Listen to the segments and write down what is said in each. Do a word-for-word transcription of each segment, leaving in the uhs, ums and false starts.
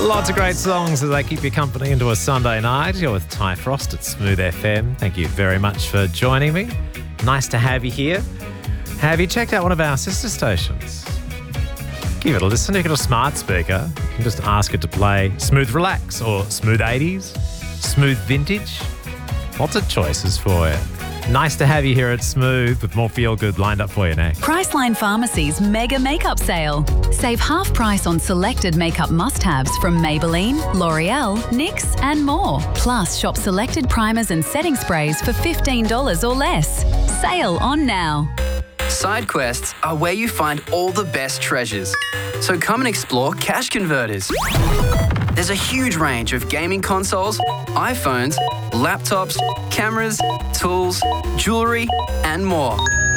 Lots of great songs as they keep you company into a Sunday night. You're with Ty Frost at Smooth F M. Thank you very much for joining me. Nice to have you here. Have you checked out one of our sister stations? Give it a listen. You get a smart speaker. You can just ask it to play Smooth Relax or Smooth eighties, Smooth Vintage. Lots of choices for you. Nice to have you here at Smooth with more feel-good lined up for you next. Priceline Pharmacy's Mega Makeup Sale. Save half price on selected makeup must-haves from Maybelline, L'Oreal, N Y X and more. Plus, shop selected primers and setting sprays for fifteen dollars or less. Sale on now. Side quests are where you find all the best treasures. So come and explore Cash Converters. There's a huge range of gaming consoles, iPhones, laptops, cameras, tools, jewellery, and more.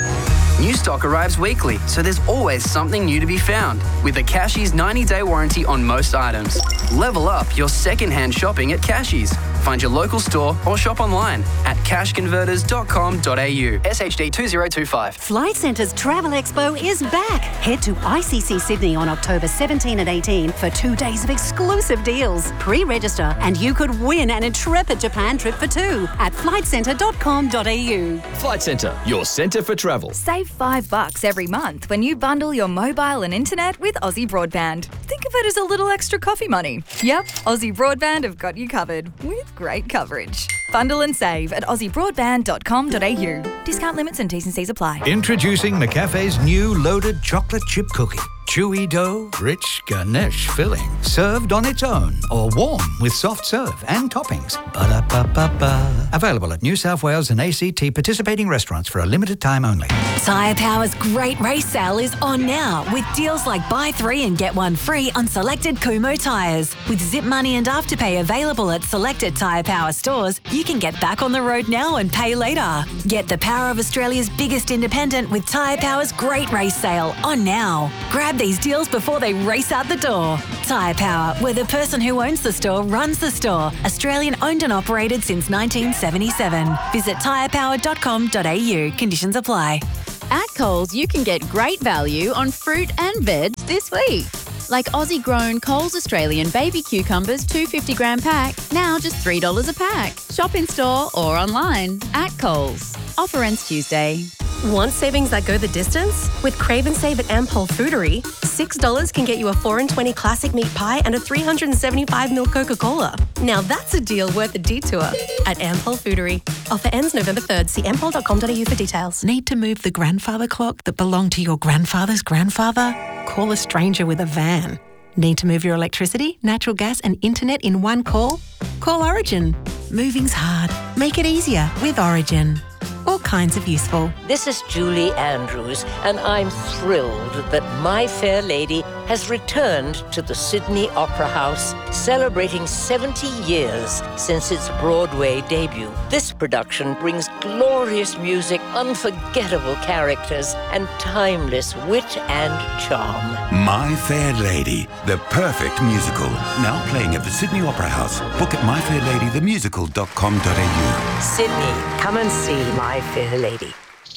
New stock arrives weekly, so there's always something new to be found. With a Cashies ninety-day warranty on most items. Level up your second-hand shopping at Cashies. Find your local store or shop online at cash converters dot com dot a u. S H D two zero two five. Flight Centre's Travel Expo is back. Head to I C C Sydney on October seventeenth and eighteenth for two days of exclusive deals. Pre-register and you could win an intrepid Japan trip for two at flight centre dot com dot a u. Flight Centre, your centre for travel. Save five bucks every month when you bundle your mobile and internet with Aussie Broadband. Think of it as a little extra coffee money. Yep, Aussie Broadband have got you covered with great coverage. Bundle and save at aussie broadband dot com dot a u. Discount limits and T's and C's apply. Introducing McCafe's new loaded chocolate chip cookie. Chewy dough, rich ganache filling, served on its own or warm with soft serve and toppings. Ba-da-ba-ba-ba. Available at New South Wales and A C T participating restaurants for a limited time only. Tyre Power's great race sale is on now with deals like buy three and get one free on selected Kumho tyres. With Zip Money and Afterpay available at selected Tyre Power stores, you can get back on the road now and pay later. Get the power of Australia's biggest independent with Tyre Power's great race sale on now. Grab these deals before they race out the door. Tyre Power, where the person who owns the store runs the store. Australian owned and operated since nineteen seventy-seven. Visit tyre power dot com dot a u. Conditions apply. At Coles, you can get great value on fruit and veg this week. Like Aussie-grown Coles Australian baby cucumbers, two fifty gram pack, now just three dollars a pack. Shop in store or online at Coles. Offer ends Tuesday. Want savings that go the distance? With Crave and Save at Ampol Foodery, six dollars can get you a four and twenty classic meat pie and a three hundred seventy-five milliliter Coca-Cola. Now that's a deal worth a detour at Ampol Foodery. Offer ends November third. See ampol dot com dot a u for details. Need to move the grandfather clock that belonged to your grandfather's grandfather? Call a stranger with a van. Need to move your electricity, natural gas and internet in one call? Call Origin. Moving's hard. Make it easier with Origin. All kinds of useful. This is Julie Andrews, and I'm thrilled that My Fair Lady has returned to the Sydney Opera House, celebrating seventy years since its Broadway debut. This production brings glorious music, unforgettable characters, and timeless wit and charm. My Fair Lady, the perfect musical. Now playing at the Sydney Opera House. Book at my fair lady the musical dot com dot a u. Sydney, come and see My Fair Lady.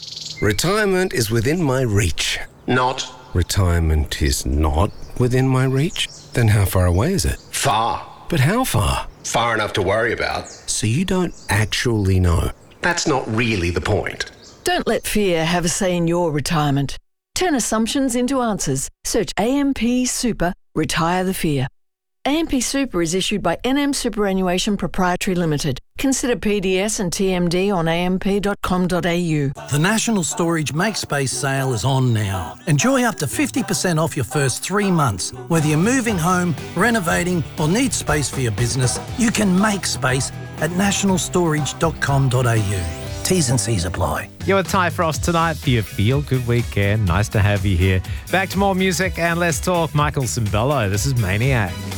Retirement is within my reach. Not. Retirement is not within my reach? Then how far away is it? Far. But how far? Far enough to worry about. So you don't actually know? That's not really the point. Don't let fear have a say in your retirement. Turn assumptions into answers. Search A M P Super, Retire the Fear. A M P Super is issued by N M Superannuation Proprietary Limited. Consider P D S and T M D on a m p dot com dot a u. The National Storage MakeSpace sale is on now. Enjoy up to fifty percent off your first three months. Whether you're moving home, renovating, or need space for your business, you can make space at national storage dot com dot a u. T's and C's apply. You're with Ty Frost tonight for your feel-good weekend. Nice to have you here. Back to more music and less talk. Michael Cimbello, this is Maniac.